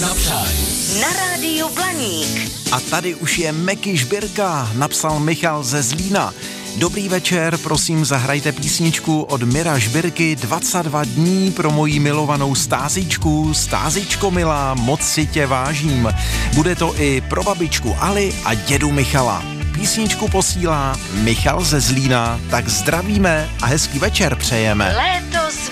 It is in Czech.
na přání. Na rádiu Blaník. A tady už je Meky Žbírka, napsal Michal ze Zlína. Dobrý večer, prosím zahrajte písničku od Mira Žbírky 22 dní pro moji milovanou Stázičku. Stázičko milá, moc si tě vážím. Bude to i pro babičku Ali a dědu Michala. Písničku posílá Michal ze Zlína, tak zdravíme a hezký večer přejeme. Léto